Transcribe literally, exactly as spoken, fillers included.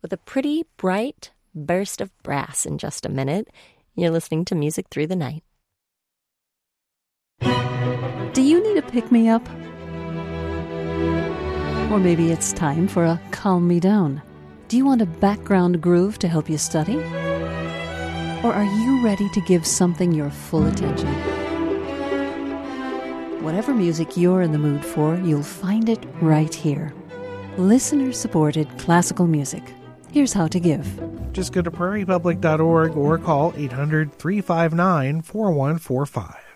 with a pretty, bright burst of brass in just a minute. You're listening to Music Through the Night. Do you need a pick-me-up? Or maybe it's time for a calm-me-down. Do you want a background groove to help you study? Or are you ready to give something your full attention? Whatever music you're in the mood for, you'll find it right here. Listener-supported classical music. Here's how to give. Just go to prairie public dot org or call eight hundred, three five nine, four one four five.